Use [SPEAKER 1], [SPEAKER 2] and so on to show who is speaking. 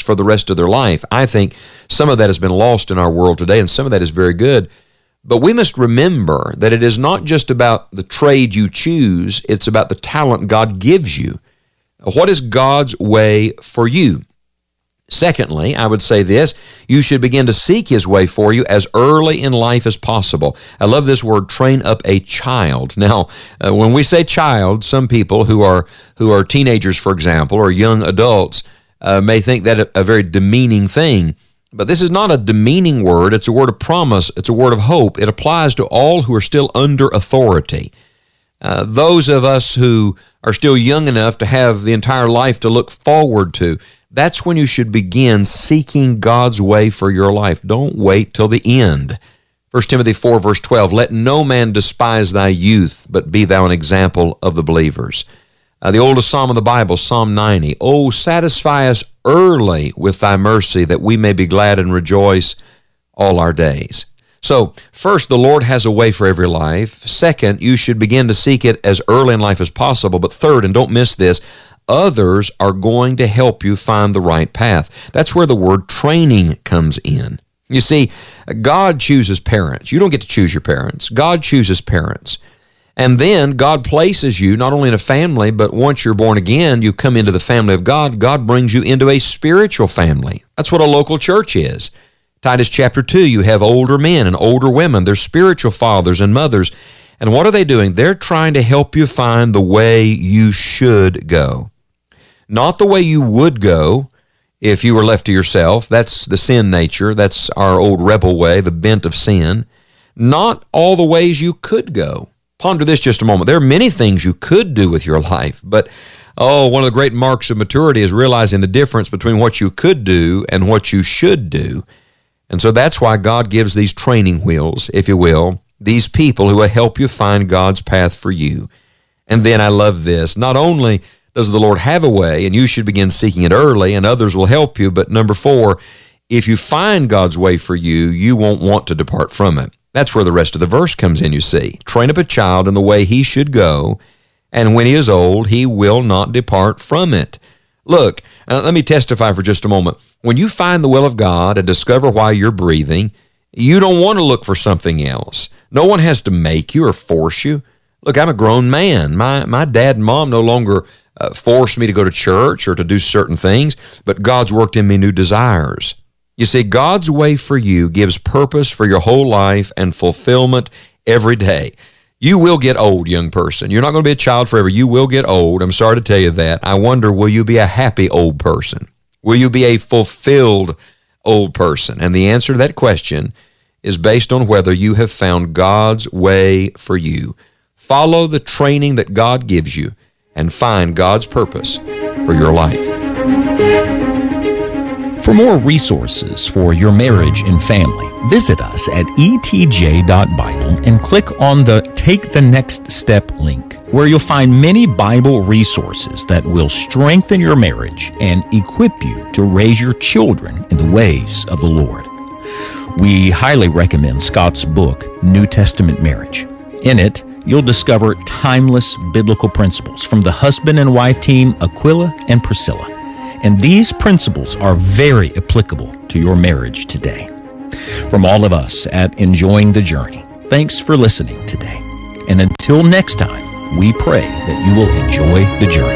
[SPEAKER 1] for the rest of their life. I think some of that has been lost in our world today, and some of that is very good. But we must remember that it is not just about the trade you choose, it's about the talent God gives you. What is God's way for you? Secondly, I would say this, you should begin to seek His way for you as early in life as possible. I love this word, train up a child. Now, when we say child, some people who are teenagers, for example, or young adults, may think that a very demeaning thing. But this is not a demeaning word. It's a word of promise. It's a word of hope. It applies to all who are still under authority. Those of us who are still young enough to have the entire life to look forward to, that's when you should begin seeking God's way for your life. Don't wait till the end. 1 Timothy 4, verse 12, let no man despise thy youth, but be thou an example of the believers. The oldest psalm of the Bible, Psalm 90, oh, satisfy us early with thy mercy, that we may be glad and rejoice all our days. So, first, the Lord has a way for every life. Second, you should begin to seek it as early in life as possible. But third, and don't miss this, others are going to help you find the right path. That's where the word training comes in. You see, God chooses parents. You don't get to choose your parents. God chooses parents. And then God places you not only in a family, but once you're born again, you come into the family of God. God brings you into a spiritual family. That's what a local church is. Titus chapter 2, you have older men and older women. They're spiritual fathers and mothers. And what are they doing? They're trying to help you find the way you should go. Not the way you would go if you were left to yourself. That's the sin nature. That's our old rebel way, the bent of sin. Not all the ways you could go. Ponder this just a moment. There are many things you could do with your life, but one of the great marks of maturity is realizing the difference between what you could do and what you should do. And so that's why God gives these training wheels, if you will, these people who will help you find God's path for you. And then I love this. Not only does the Lord have a way, and you should begin seeking it early, and others will help you, but number 4, if you find God's way for you, you won't want to depart from it. That's where the rest of the verse comes in, you see. Train up a child in the way he should go, and when he is old, he will not depart from it. Look, let me testify for just a moment. When you find the will of God and discover why you're breathing, you don't want to look for something else. No one has to make you or force you. Look, I'm a grown man. My dad and mom no longer force me to go to church or to do certain things, but God's worked in me new desires. You see, God's way for you gives purpose for your whole life and fulfillment every day. You will get old, young person. You're not going to be a child forever. You will get old. I'm sorry to tell you that. I wonder, will you be a happy old person? Will you be a fulfilled old person? And the answer to that question is based on whether you have found God's way for you. Follow the training that God gives you and find God's purpose for your life.
[SPEAKER 2] For more resources for your marriage and family, visit us at etj.bible and click on the Take the Next Step link, where you'll find many Bible resources that will strengthen your marriage and equip you to raise your children in the ways of the Lord. We highly recommend Scott's book, New Testament Marriage. In it, you'll discover timeless biblical principles from the husband and wife team Aquila and Priscilla. And these principles are very applicable to your marriage today. From all of us at Enjoying the Journey, thanks for listening today. And until next time, we pray that you will enjoy the journey.